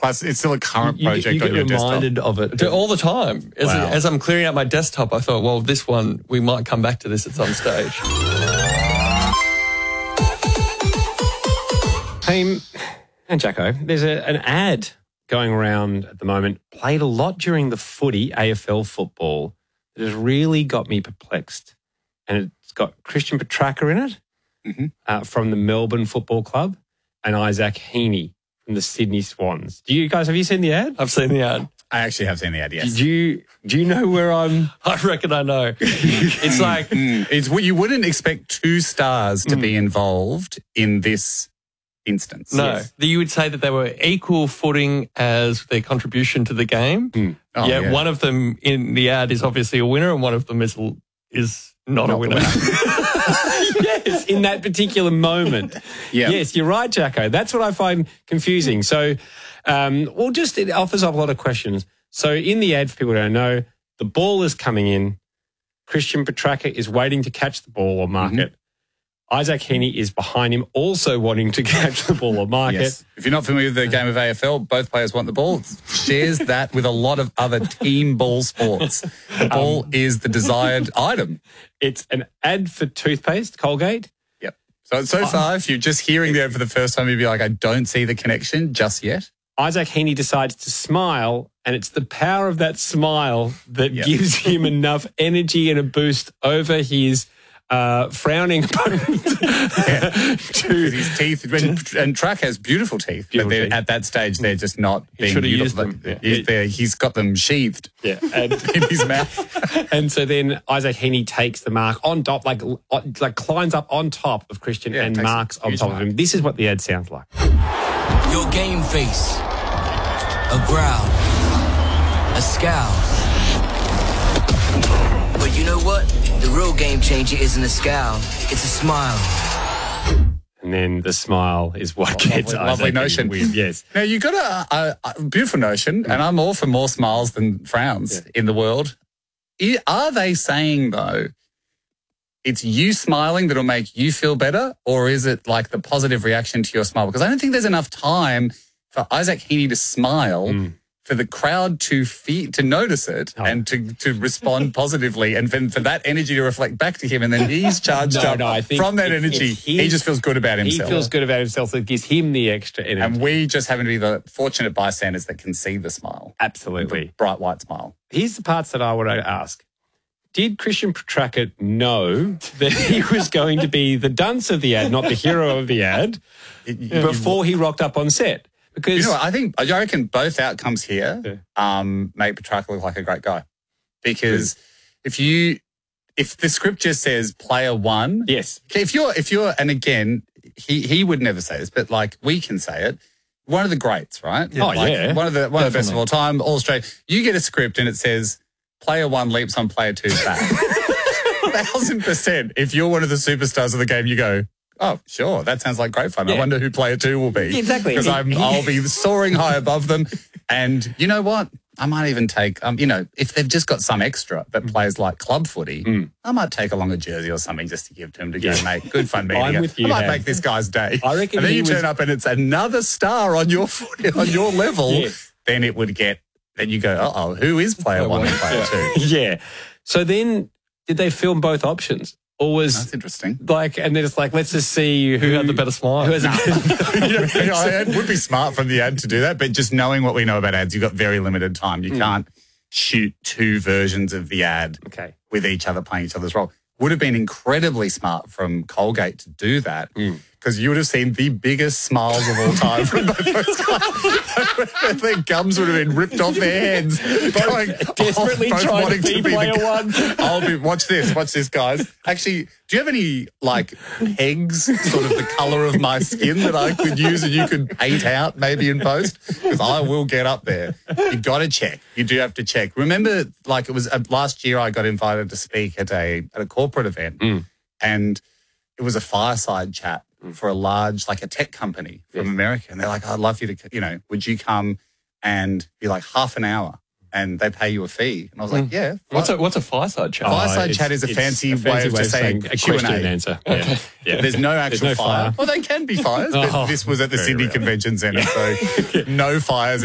Plus, it's still a current project on your desktop. You get reminded of it all the time. As I'm clearing out my desktop, I thought, well, this one, we might come back to this at some stage. Hey, and Jacko, there's an ad going around at the moment, played a lot during the footy, AFL football, that has really got me perplexed. And it's got Christian Petracca in it from the Melbourne Football Club and Isaac Heaney from the Sydney Swans. Have you seen the ad? I've seen the ad. I actually have seen the ad, yes. Do you know where I'm... I reckon I know. It's like... It's what you wouldn't expect two stars to be involved in this instance. No. Yes. You would say that they were equal footing as their contribution to the game. Oh, yeah. One of them in the ad is obviously a winner and one of them is not a winner. Yes, in that particular moment. Yeah. Yes, you're right, Jacko. That's what I find confusing. So, it offers up a lot of questions. So in the ad, for people who don't know, the ball is coming in. Christian Petracca is waiting to catch the ball or mark it. Isaac Heaney is behind him, also wanting to catch the ball or mark it. If you're not familiar with the game of AFL, both players want the ball. It shares that with a lot of other team ball sports. The ball is the desired item. It's an ad for toothpaste, Colgate. Yep. So far, if you're just hearing the ad for the first time, you'd be like, I don't see the connection just yet. Isaac Heaney decides to smile, and it's the power of that smile that gives him enough energy and a boost over his frowning opponent. His teeth, and Track has beautiful teeth, but at that stage they're just not being beautiful. He's got them sheathed in his mouth. And so then Isaac Heaney takes the mark on top, like climbs up on top of Christian and marks on top of him. This is what the ad sounds like. Your game face, a growl, a scowl. But you know what? The real game changer isn't a scowl, it's a smile. And then the smile is what gets lovely notion. Yes. Now, you've got a beautiful notion, and I'm all for more smiles than frowns in the world. Are they saying, though, it's you smiling that'll make you feel better, or is it like the positive reaction to your smile? Because I don't think there's enough time for Isaac Heaney to smile, for the crowd to notice it and to respond positively, and for that energy to reflect back to him, and then he's charged up I think from that energy. He just feels good about himself. He feels good about himself, so it gives him the extra energy. And we just happen to be the fortunate bystanders that can see the smile. Absolutely. The bright white smile. Here's the parts that I want to ask. Did Christian Petracca know that he was going to be the dunce of the ad, not the hero of the ad, before he rocked up on set? Because I reckon both outcomes here make Petracca look like a great guy. Because if the script just says player one, yes. If you're, and again, he would never say this, but like we can say it. One of the greats, right? Yeah. One of the best of all time, all straight. You get a script and it says player one leaps on player two's back. 1,000%. If you're one of the superstars of the game, you go, oh, sure, that sounds like great fun. I wonder who player two will be. Exactly. Because I'll be soaring high above them. And you know what? I might even take, if they've just got some extra that plays like club footy, I might take along a jersey or something just to give to him to go, mate, good fun meeting you. With you. I might make this guy's day. I reckon and then you turn up and it's another star on your on your level. Yes. Then it would get, then you go, who is player one and player two? Yeah. So then did they film both options? Or was that's interesting. And then it's like, let's just see who had the better smile. It would be smart from the ad to do that, but just knowing what we know about ads, you've got very limited time. You can't shoot two versions of the ad with each other playing each other's role. Would have been incredibly smart from Colgate to do that because you would have seen the biggest smiles of all time from both those guys. Their gums would have been ripped off their heads. Desperately trying to be player one. Watch this, guys. Actually, do you have any pegs, sort of the colour of my skin that I could use and you could paint out maybe in post? Because I will get up there. You've got to check. You do have to check. Remember, it was last year I got invited to speak at a corporate event and it was a fireside chat for a large, a tech company from America. And they're like, I'd love you to, would you come and be half an hour? And they pay you a fee. And I was like, yeah. What's a fireside chat? Fireside chat is a fancy way of just saying a question and answer. Yeah. There's no actual fire. Well, they can be fires, but this was at the Sydney Convention Centre, so no fires